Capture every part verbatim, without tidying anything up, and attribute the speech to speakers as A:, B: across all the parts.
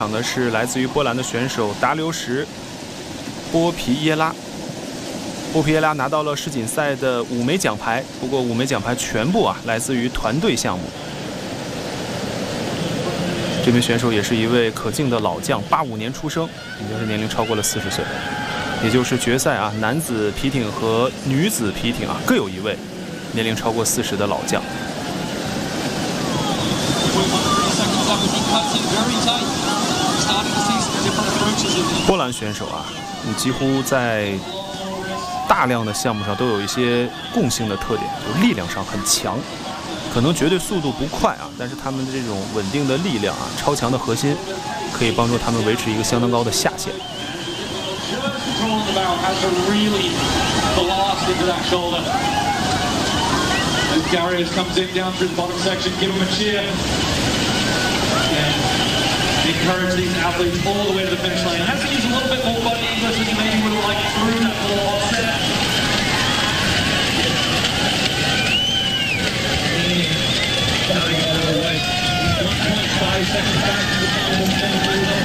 A: 场的是来自于波兰的选手达留什·波皮耶拉。波皮耶拉拿到了世锦赛的五枚奖牌，不过五枚奖牌全部啊来自于团队项目。这名选手也是一位可敬的老将，八五年出生，已经是年龄超过了四十岁，也就是决赛啊男子皮艇和女子皮艇啊各有一位年龄超过四十的老将。 波兰选手啊，你几乎在大量的项目上都有一些共性的特点，就是力量上很强，可能绝对速度不快啊，但是他们的这种稳定的力量啊，超强的核心，可以帮助他们维持一个相当高的下限。
B: Encourage these athletes all the way to the finish line. Has to use a little bit more body English than he maybe would have liked through that little offset. one point five seconds back to the final.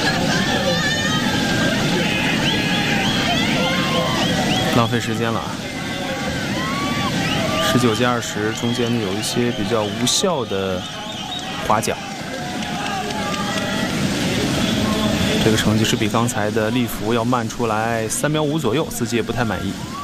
A: 浪费时间了。十九加二十中间有一些比较无效的划桨。 这个成绩是比刚才的利弗要慢出来三秒五左右，自己也不太满意。